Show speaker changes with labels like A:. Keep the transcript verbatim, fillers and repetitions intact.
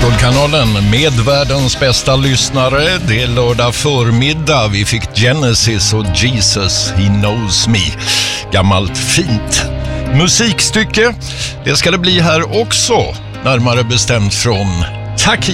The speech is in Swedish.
A: Rockkanalen med världens bästa lyssnare. Det är lördag förmiddag. Vi fick Genesis och Jesus, He Knows Me. Gammalt fint musikstycke. Det ska det bli här också. Närmare bestämt från Tack